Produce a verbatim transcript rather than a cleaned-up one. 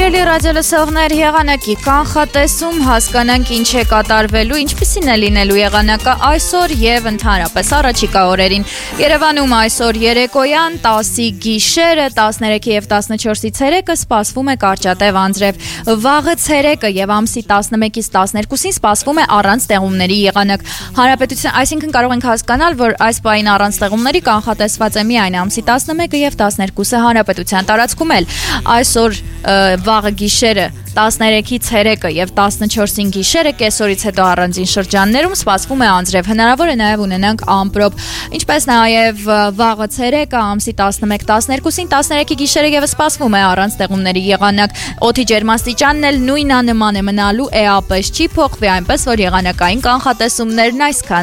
Սիրելի ռադիոլսողներ, եղանակի կանխատեսում հասկանանք ինչ է կատարվելու, ինչպիսին է լինելու եղանակը այսօր եւ ընդհանրապես առաջիկա օրերին։ Երևանում այսօր երեկոյան տասի գիշերը տասներեքի եւ տասնչորսի ցերեկը սպասվում է կարճատև անձրև։ Վաղը ցերեկը եւ ամսի տասնմեկից տասներկուսին սպասվում է առանց տեղումների եղանակ։ Հանրապետության, այսինքն կարող ենք հասկանալ, որ այս պահին առանց տեղումների կանխատեսված է միայն ամսի տասնմեկը եւ տասներկուսը հանրապետության տարածքում էլ։ Այսօր վաղը գիշերը տասներեքի ցերեկը եւ տասնչորսին գիշերը կեսօրից հետո առանձին շրջաններում սպասվում է անձրև, հնարավոր է նաեւ ունենանք ամպրոպ, ինչպես նաեւ վաղը ցերեկը ամսի տասնմեկ տասներկուսին տասներեքի գիշերը եւս սպասվում է առանց տեղումների եղանակ, օդի ջերմաստիճանն էլ նույնանման է մնալու, էապես չի փոխվի, այնպես որ եղանակային կանխատեսումներն այսքան